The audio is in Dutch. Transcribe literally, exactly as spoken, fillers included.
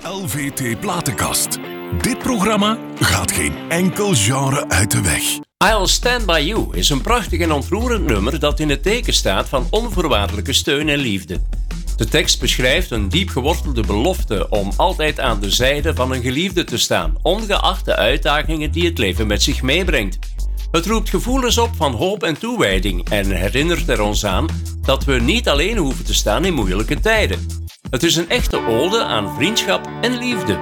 L V T Platenkast. Dit programma gaat geen enkel genre uit de weg. I'll Stand By You is een prachtig en ontroerend nummer dat in het teken staat van onvoorwaardelijke steun en liefde. De tekst beschrijft een diep gewortelde belofte om altijd aan de zijde van een geliefde te staan, ongeacht de uitdagingen die het leven met zich meebrengt. Het roept gevoelens op van hoop en toewijding en herinnert er ons aan dat we niet alleen hoeven te staan in moeilijke tijden. Het is een echte ode aan vriendschap en liefde.